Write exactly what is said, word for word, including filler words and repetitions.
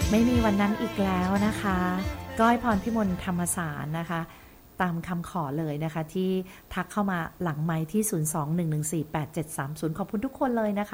ไม่มีวันนั้นอีกแล้วนะคะก้อยพรพิมลธรรมสารนะคะตามคำขอเลยนะคะที่ทักเข้ามาหลังไมค์ที่ศูนย์ สอง หนึ่ง หนึ่ง สี่ แปด เจ็ด สาม ศูนย์ขอบคุณทุกคนเลยนะคะ